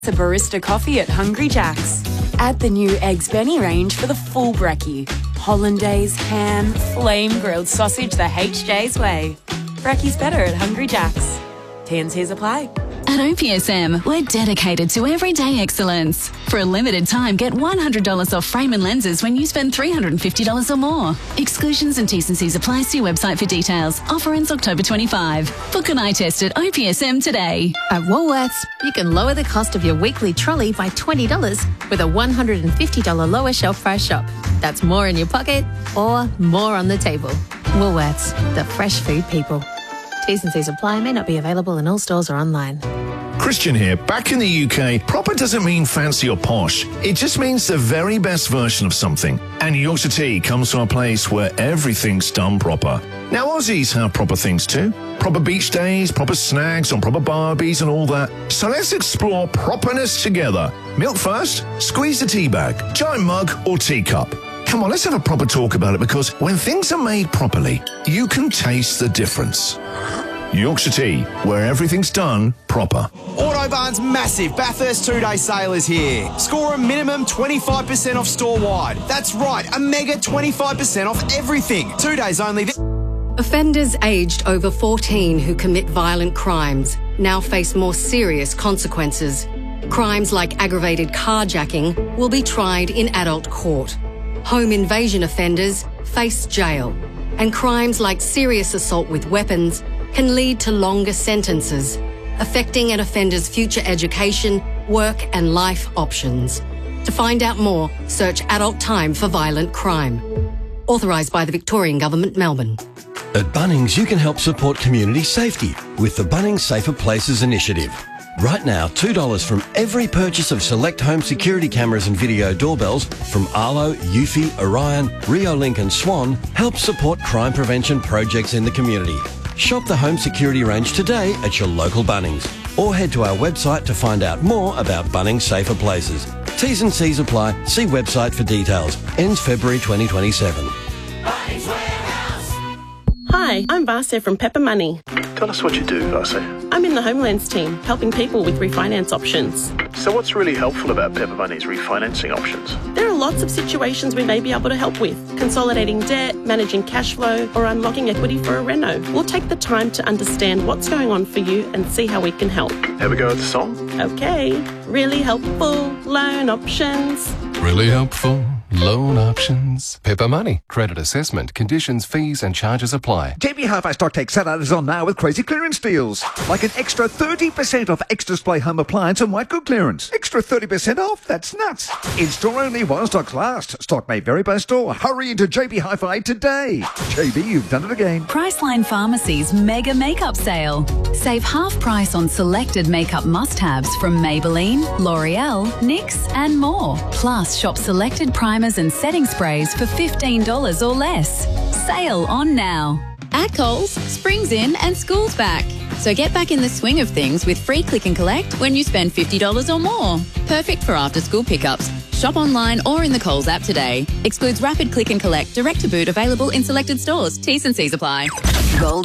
A barista coffee at Hungry Jack's. Add the new Eggs Benny range for the full brekkie. Hollandaise, ham, flame grilled sausage the HJ's way. Brekkie's better at Hungry Jack's. T&Cs apply. At OPSM, we're dedicated to everyday excellence. For a limited time, get $100 off frame and lenses when you spend $350 or more. Exclusions and T&Cs apply. See website for details. Offer ends October 25. Book an eye test at OPSM today. At Woolworths, you can lower the cost of your weekly trolley by $20 with a $150 lower shelf price shop. That's more in your pocket or more on the table. Woolworths, the fresh food people. T&Cs apply. May not be available in all stores or online. Christian here. Back in the UK, proper doesn't mean fancy or posh. It just means the very best version of something. And Yorkshire Tea comes from a place where everything's done proper. Now, Aussies have proper things too. Proper beach days, proper snags on proper barbies and all that. So let's explore properness together. Milk first, squeeze the tea bag, giant mug or teacup. Come on, let's have a proper talk about it, because when things are made properly, you can taste the difference. Yorkshire Tea, where everything's done proper. Autobarn's massive Bathurst 2-day sale is here. Score a minimum 25% off store-wide. That's right, a mega 25% off everything. 2 days only. Offenders aged over 14 who commit violent crimes now face more serious consequences. Crimes like aggravated carjacking will be tried in adult court. Home invasion offenders face jail. And crimes like serious assault with weapons can lead to longer sentences, affecting an offender's future education, work and life options. To find out more, search Adult Time for Violent Crime. Authorised by the Victorian Government, Melbourne. At Bunnings, you can help support community safety with the Bunnings Safer Places initiative. Right now, $2 from every purchase of select home security cameras and video doorbells from Arlo, Eufy, Orion, Riolink and Swan helps support crime prevention projects in the community. Shop the home security range today at your local Bunnings, or head to our website to find out more about Bunnings Safer Places. T's and C's apply. See website for details. Ends February 2027. Bunnings Warehouse. Hi, I'm Vasya from Pepper Money. Tell us what you do, Vasya. I'm in the Homelands team, helping people with refinance options. So what's really helpful about Pepper Money's refinancing options? There are lots of situations we may be able to help with. Consolidating debt, managing cash flow, or unlocking equity for a reno. We'll take the time to understand what's going on for you and see how we can help. Have a go at the song? Okay. Really helpful loan options. Really helpful loan options. Pepper Money. Credit assessment, conditions, fees and charges apply. JB Hi-Fi Stock Take Sellout is on now with crazy clearance deals. Like an extra 30% off X-Display home appliance and white good clearance. Extra 30% off? That's nuts. In-store only while stocks last. Stock may vary by store. Hurry into JB Hi-Fi today. JB, you've done it again. Priceline Pharmacy's mega makeup sale. Save half price on selected makeup must-haves from Maybelline, L'Oreal, NYX and more. Plus, shop selected primers and setting sprays for $15 or less. Sale on now. At Coles, spring's in and school's back. So get back in the swing of things with free click and collect when you spend $50 or more. Perfect for after-school pickups. Shop online or in the Coles app today. Excludes rapid click and collect, direct to boot, available in selected stores. T's and C's apply. Gold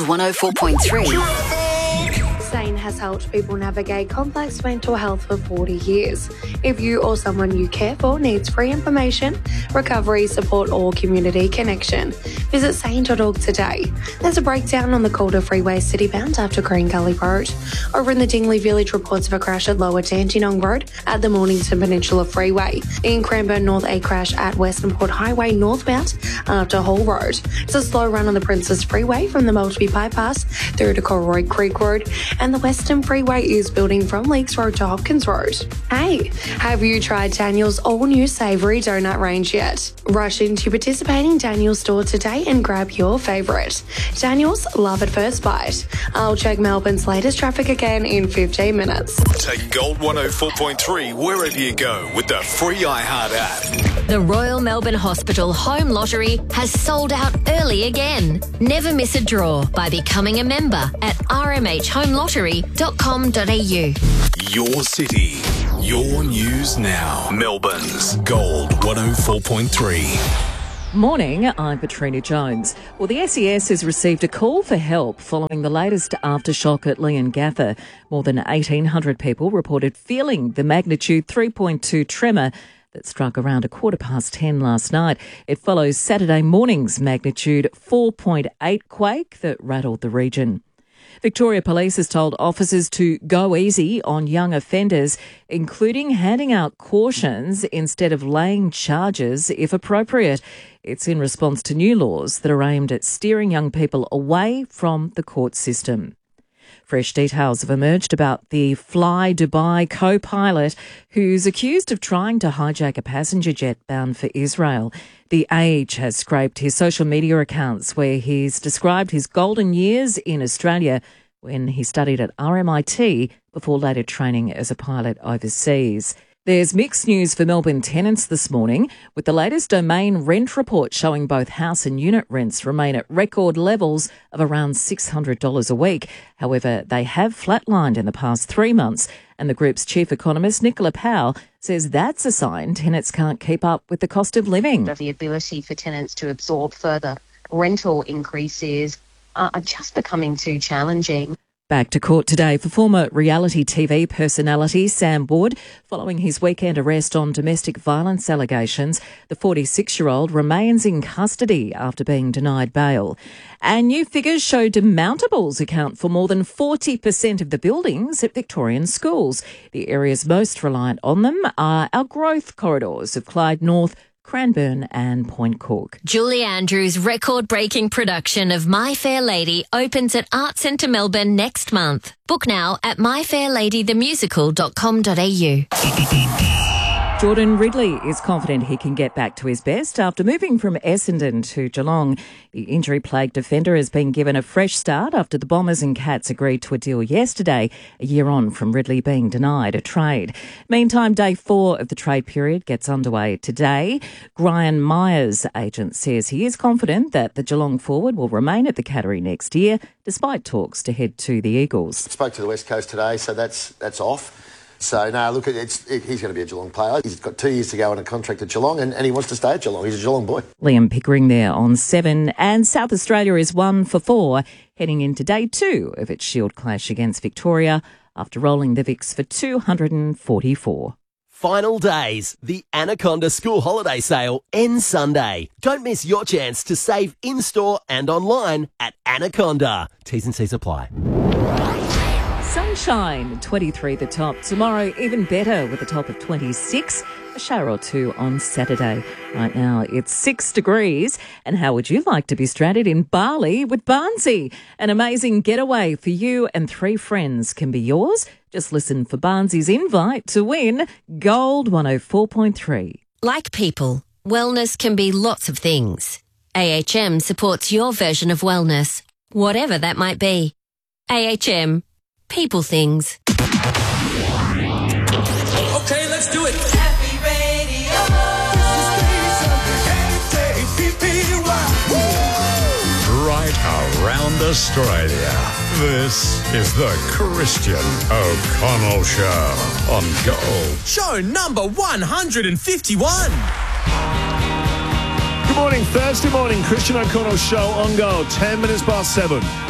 104.3. SANE has helped people navigate complex mental health for 40 years. If you or someone you care for needs free information, recovery support or community connection, visit sane.org today. There's a breakdown on the Calder Freeway citybound after Green Gully Road. Over in the Dingley Village, reports of a crash at Lower Dandenong Road at the Mornington Peninsula Freeway. In Cranbourne North, a crash at Western Port Highway northbound after Hall Road. It's a slow run on the Princess Freeway from the Maltby Bypass through to Corroy Creek Road, and the Western Freeway is building from Leaks Road to Hopkins Road. Hey, have you tried Daniel's all-new savoury donut range yet? Rush into participating Daniel's store today and grab your favourite. Daniel's, love at first bite. I'll check Melbourne's latest traffic again in 15 minutes. Take Gold 104.3 wherever you go with the free iHeart app. The Royal Melbourne Hospital Home Lottery has sold out early again. Never miss a draw by becoming a member at rmhhomelottery.com.au. Your city, your news now. Melbourne's Gold 104.3. Morning, I'm Katrina Jones. Well, the SES has received a call for help following the latest aftershock at Leongatha. More than 1,800 people reported feeling the magnitude 3.2 tremor that struck around 10:15 last night. It follows Saturday morning's magnitude 4.8 quake that rattled the region. Victoria Police has told officers to go easy on young offenders, including handing out cautions instead of laying charges if appropriate. It's in response to new laws that are aimed at steering young people away from the court system. Fresh details have emerged about the Fly Dubai co-pilot who's accused of trying to hijack a passenger jet bound for Israel. The Age has scraped his social media accounts where he's described his golden years in Australia when he studied at RMIT before later training as a pilot overseas. There's mixed news for Melbourne tenants this morning, with the latest Domain rent report showing both house and unit rents remain at record levels of around $600 a week. However, they have flatlined in the past 3 months, and the group's chief economist, Nicola Powell, says that's a sign tenants can't keep up with the cost of living. The ability for tenants to absorb further rental increases are just becoming too challenging. Back to court today for former reality TV personality Sam Wood. Following his weekend arrest on domestic violence allegations, the 46-year-old remains in custody after being denied bail. And new figures show demountables account for more than 40% of the buildings at Victorian schools. The areas most reliant on them are our growth corridors of Clyde North, Cranbourne and Point Cook. Julie Andrews' record-breaking production of My Fair Lady opens at Art Centre Melbourne next month. Book now at myfairladythemusical.com.au. Jordan Ridley is confident he can get back to his best after moving from Essendon to Geelong. The injury-plagued defender has been given a fresh start after the Bombers and Cats agreed to a deal yesterday, a year on from Ridley being denied a trade. Meantime, day 4 of the trade period gets underway today. Brian Myers' agent says he is confident that the Geelong forward will remain at the Cattery next year, despite talks to head to the Eagles. Spoke to the West Coast today, so that's off. So, no, look, he's going to be a Geelong player. He's got 2 years to go on a contract at Geelong and he wants to stay at Geelong. He's a Geelong boy. Liam Pickering there on 7. And South Australia is 1 for 4, heading into day 2 of its Shield clash against Victoria after rolling the Vics for 244. Final days. The Anaconda School Holiday Sale ends Sunday. Don't miss your chance to save in-store and online at Anaconda. T's and C's apply. Sunshine, 23 the top. Tomorrow, even better with a top of 26. A shower or two on Saturday. Right now, it's 6 degrees. And how would you like to be stranded in Bali with Barnsey? An amazing getaway for you and 3 friends can be yours. Just listen for Barnsey's invite to win Gold 104.3. Like people, wellness can be lots of things. AHM supports your version of wellness, whatever that might be. AHM. People things. Okay, let's do it. Happy Radio. Right around Australia. This is the Christian O'Connell Show on Gold. Show number 151. Good morning, Thursday morning, Christian O'Connell Show on Gold, 10 minutes past 7.